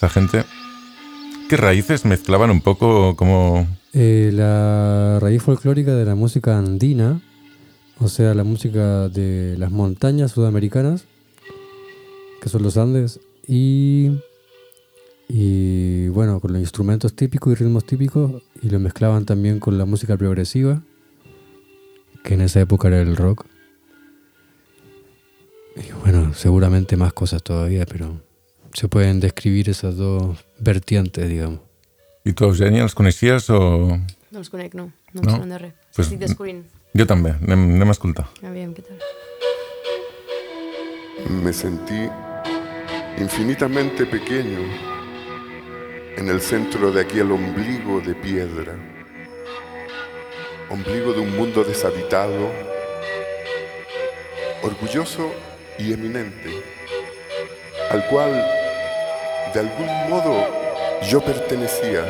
Esta gente, ¿qué raíces mezclaban un poco como...? La raíz folclórica de la música andina, o sea, la música de las montañas sudamericanas, que son los Andes, y bueno, con los instrumentos típicos y ritmos típicos, y lo mezclaban también con la música progresiva, que en esa época era el rock. Y bueno, seguramente más cosas todavía, pero se pueden describir esas dos vertientes, digamos. I tu, Eugènia, els coneixies o...? No els conec, no. No em sonen de res. Pues, Estic descobrint. Jo també, anem a escoltar. Aviam, què tal. Me sentí infinitamente pequeño en el centro de aquel ombligo de piedra, ombligo de un mundo deshabitado, orgulloso y eminente, al cual de algún modo yo pertenecía.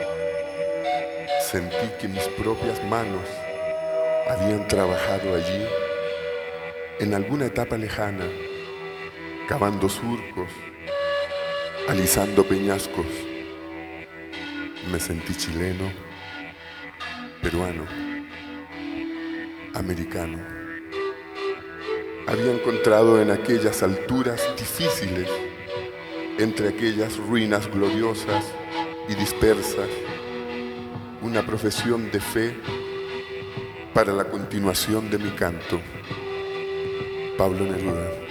Sentí que mis propias manos habían trabajado allí en alguna etapa lejana, cavando surcos, alisando peñascos. Me sentí chileno, peruano, americano. Había encontrado en aquellas alturas difíciles, entre aquellas ruinas gloriosas y dispersas, una profesión de fe para la continuación de mi canto. Pablo Neruda.